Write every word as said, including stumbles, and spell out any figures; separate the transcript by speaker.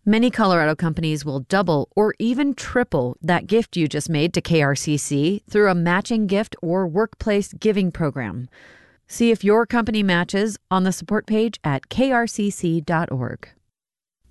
Speaker 1: Many Colorado companies will double or even triple that gift you just made to K R C C through a matching gift or workplace giving program. See if your company matches on the support page at k r c c dot org.